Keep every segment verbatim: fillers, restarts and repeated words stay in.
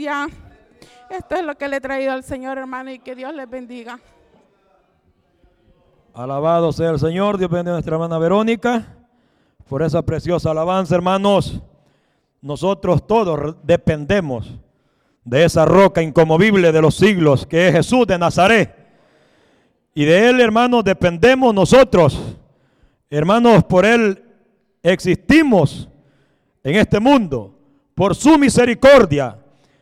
Aleluya. Esto es lo que le he traído al Señor, hermano, y que Dios les bendiga. Alabado sea el Señor. Dios bendiga a nuestra hermana Verónica por esa preciosa alabanza, hermanos. Nosotros todos dependemos de esa roca inconmovible de los siglos, que es Jesús de Nazaret. Y de Él, hermanos, dependemos nosotros. Hermanos, por Él existimos en este mundo, por su misericordia.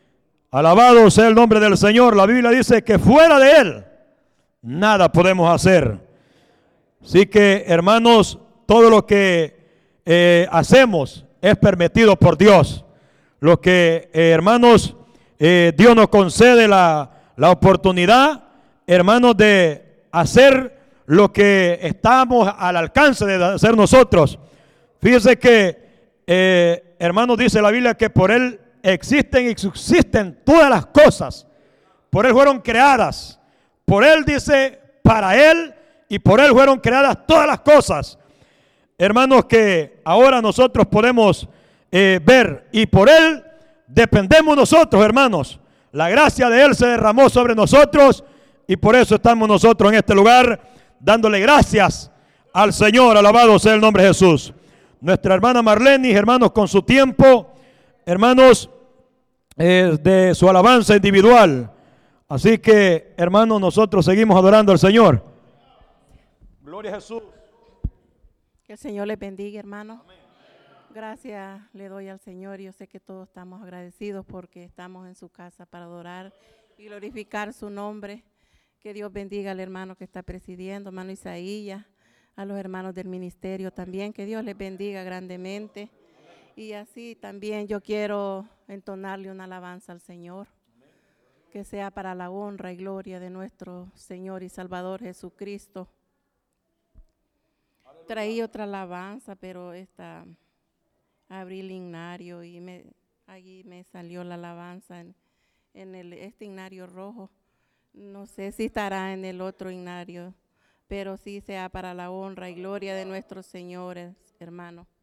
Alabado sea el nombre del Señor. La Biblia dice que fuera de Él nada podemos hacer. Así que, hermanos, todo lo que eh, hacemos es permitido por Dios. Lo que, eh, hermanos, eh, Dios nos concede la, la oportunidad, hermanos, de hacer lo que estamos al alcance de hacer nosotros. Fíjense que, eh, hermanos, dice la Biblia que por Él existen y subsisten todas las cosas. Por Él fueron creadas. Por Él, dice, para Él y por Él fueron creadas todas las cosas. Hermanos, que ahora nosotros podemos eh, ver, y por Él dependemos nosotros, hermanos. La gracia de Él se derramó sobre nosotros y por eso estamos nosotros en este lugar dándole gracias al Señor. Alabado sea el nombre de Jesús. Nuestra hermana Marlene, hermanos, con su tiempo, hermanos, eh, de su alabanza individual. Así que, hermanos, nosotros seguimos adorando al Señor. Gloria a Jesús. Que el Señor les bendiga, hermanos. Amén. Gracias le doy al Señor. Yo sé que todos estamos agradecidos porque estamos en su casa para adorar y glorificar su nombre. Que Dios bendiga al hermano que está presidiendo, hermano Isaías, a los hermanos del ministerio también. Que Dios les bendiga grandemente. Y así también yo quiero entonarle una alabanza al Señor, que sea para la honra y gloria de nuestro Señor y Salvador Jesucristo. Traí otra alabanza, pero esta abrí el himnario y me, allí me salió la alabanza en, en el, este himnario rojo. No sé si estará en el otro himnario, pero sí sea para la honra y gloria de nuestros señores, hermanos.